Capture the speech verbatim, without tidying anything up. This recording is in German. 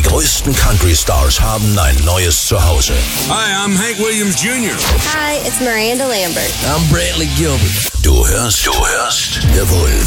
größten Country-Stars haben ein neues Zuhause. Hi, I'm Hank Williams Junior Hi, it's Miranda Lambert. I'm Brantley Gilbert. Du hörst, du hörst The Wolf.